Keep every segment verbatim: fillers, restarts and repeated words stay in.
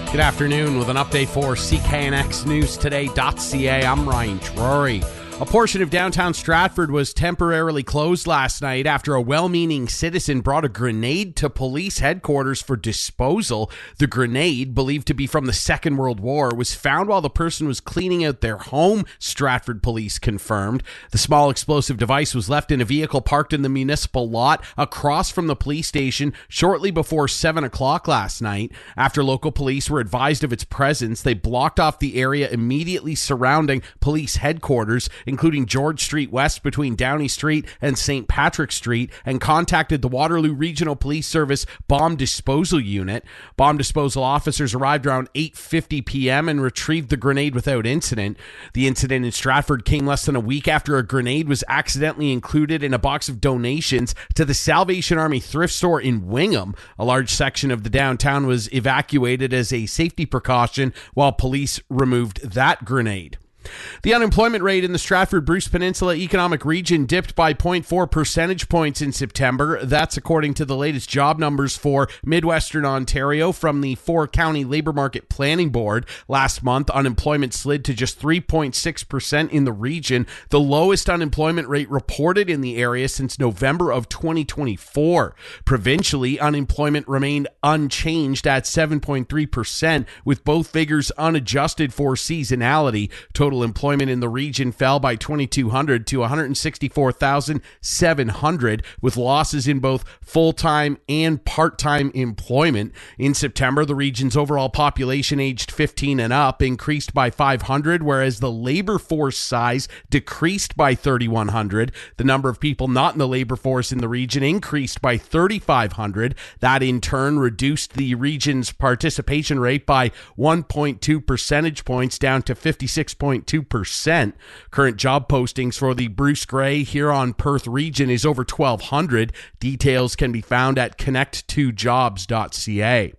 Good afternoon with an update for C K N X News Today dot C A. I'm Ryan Drury. A portion of downtown Stratford was temporarily closed last night after a well-meaning citizen brought a grenade to police headquarters for disposal. The grenade, believed to be from the Second World War, was found while the person was cleaning out their home, Stratford police confirmed. The small explosive device was left in a vehicle parked in the municipal lot across from the police station shortly before seven o'clock last night. After local police were advised of its presence, they blocked off the area immediately surrounding police headquarters, including George Street West between Downey Street and Saint Patrick Street, and contacted the Waterloo Regional Police Service Bomb Disposal Unit. Bomb disposal officers arrived around eight fifty p.m. and retrieved the grenade without incident. The incident in Stratford came less than a week after a grenade was accidentally included in a box of donations to the Salvation Army thrift store in Wingham. A large section of the downtown was evacuated as a safety precaution while police removed that grenade. The unemployment rate in the Stratford-Bruce Peninsula Economic Region dipped by zero point four percentage points in September. That's according to the latest job numbers for Midwestern Ontario from the four-county Labour Market Planning Board. Last month, unemployment slid to just three point six percent in the region, the lowest unemployment rate reported in the area since November of twenty twenty-four. Provincially, unemployment remained unchanged at seven point three percent, with both figures unadjusted for seasonality. Total employment in the region fell by twenty-two hundred to one hundred sixty-four thousand seven hundred, with losses in both full-time and part-time employment. In September, the region's overall population aged fifteen and up increased by five hundred, whereas the labor force size decreased by thirty-one hundred. The number of people not in the labor force in the region increased by thirty-five hundred. That in turn reduced the region's participation rate by one point two percentage points down to fifty-six point two percent. Current job postings for the Bruce Grey Huron Perth region is over twelve hundred. Details can be found at connect two jobs dot c a.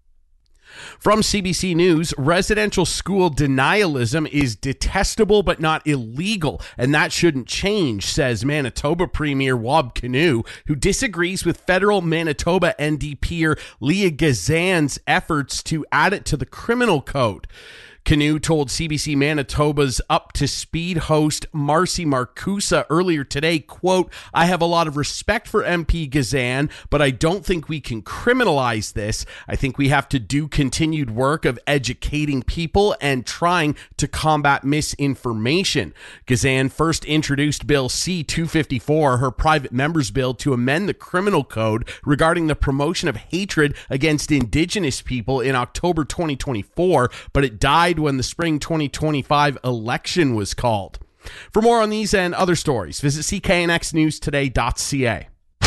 From C B C News, residential school denialism is detestable but not illegal, and that shouldn't change, says Manitoba Premier Wab Kinew, who disagrees with federal Manitoba N D P-er Leah Gazan's efforts to add it to the criminal code. Kinew told C B C Manitoba's Up to Speed host Marcy Marcusa earlier today, quote, "I have a lot of respect for M P Gazan, but I don't think we can criminalize this. I think we have to do continued work of educating people and trying to combat misinformation." Gazan first introduced Bill C two fifty-four, her private member's bill to amend the criminal code regarding the promotion of hatred against Indigenous people in October twenty twenty-four, but it died when the spring twenty twenty-five election was called. For more on these and other stories, visit C K N X News Today dot C A.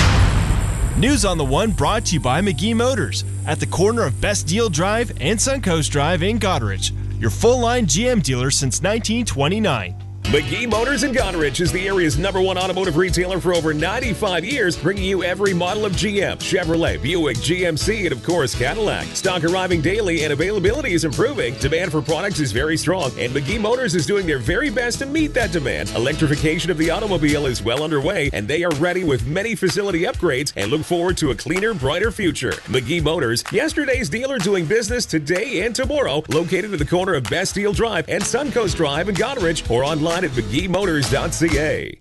News on the One brought to you by McGee Motors at the corner of Best Deal Drive and Suncoast Drive in Goderich, your full-line G M dealer since nineteen twenty-nine. McGee Motors in Goderich is the area's number one automotive retailer for over ninety-five years, bringing you every model of G M, Chevrolet, Buick, G M C, and of course Cadillac. Stock arriving daily and availability is improving. Demand for products is very strong, and McGee Motors is doing their very best to meet that demand. Electrification of the automobile is well underway, and they are ready with many facility upgrades and look forward to a cleaner, brighter future. McGee Motors, yesterday's dealer doing business today and tomorrow, located at the corner of Best Deal Drive and Suncoast Drive in Goderich, or online at McGee Motors dot C A.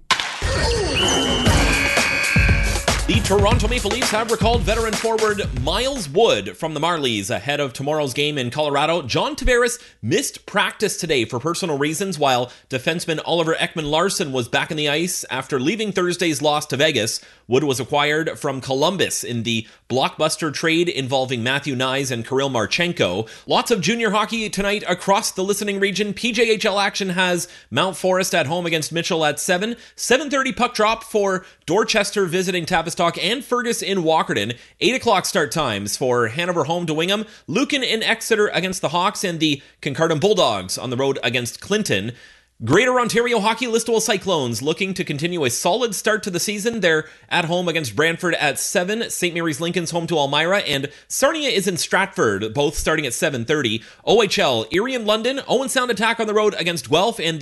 The Toronto Maple Leafs have recalled veteran forward Miles Wood from the Marlies ahead of tomorrow's game in Colorado. John Tavares missed practice today for personal reasons, while defenseman Oliver Ekman-Larsson was back in the ice after leaving Thursday's loss to Vegas. Wood was acquired from Columbus in the blockbuster trade involving Matthew Knies and Kirill Marchenko. Lots of junior hockey tonight across the listening region. P J H L action has Mount Forest at home against Mitchell at seven. seven thirty puck drop for Dorchester visiting Tavistock and Fergus in Walkerton. eight o'clock start times for Hanover home to Wingham, Lucan in Exeter against the Hawks, and the Kincardine Bulldogs on the road against Clinton. Greater Ontario Hockey Listowel Cyclones looking to continue a solid start to the season. They're at home against Brantford at seven. Saint Mary's Lincoln's home to Elmira, and Sarnia is in Stratford, both starting at seven thirty. O H L, Erie and London, Owen Sound Attack on the road against Guelph, and